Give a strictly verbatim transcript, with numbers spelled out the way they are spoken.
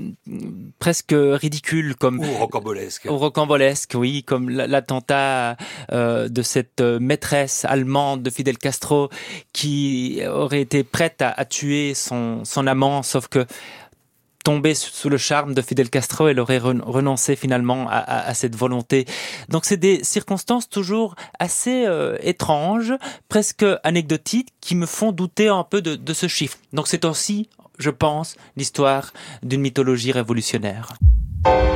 presque ridicule, comme ou rocambolesque. Ou rocambolesque, oui, comme l'attentat euh, de cette maîtresse allemande de Fidel Castro qui aurait été prête à, à tuer son, son amant, sauf que tombée sous le charme de Fidel Castro, elle aurait renoncé finalement à, à, à cette volonté. Donc c'est des circonstances toujours assez euh, étranges, presque anecdotiques, qui me font douter un peu de, de ce chiffre. Donc c'est aussi, je pense, l'histoire d'une mythologie révolutionnaire.